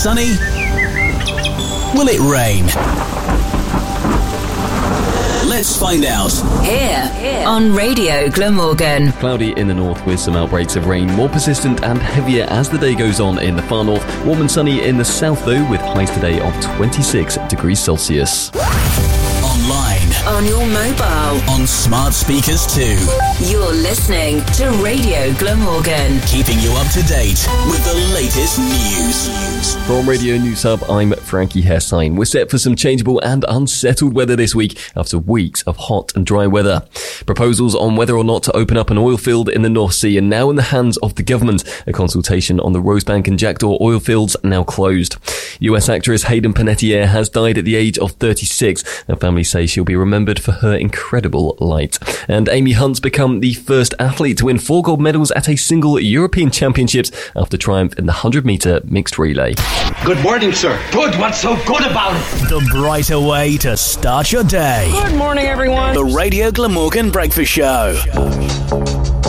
sunny? Will it rain? Let's find out. Here on Radio Glamorgan. Cloudy in the north with some outbreaks of rain, more persistent and heavier as the day goes on in the far north. Warm and sunny in the south though, with highs today of 26 degrees Celsius. Online. On your mobile. On smart speakers too. You're listening to Radio Glamorgan. Keeping you up to date with the latest news. From Radio News Hub, I'm Frankie Hessine. We're set for some changeable and unsettled weather this week after weeks of hot and dry weather. Proposals on whether or not to open up an oil field in the North Sea are now in the hands of the government. A consultation on the Rosebank and Jackdaw oil fields now closed. US actress Hayden Panettiere has died at the age of 36. Her family say she'll be remembered for her incredible light. And Amy Hunt's become the first athlete to win 4 gold medals at a single European Championships after triumph in the 100-metre mixed relay. Good morning, sir. Good. What's so good about it? The brighter way to start your day. Good morning, everyone. The Radio Glamorgan Breakfast Show.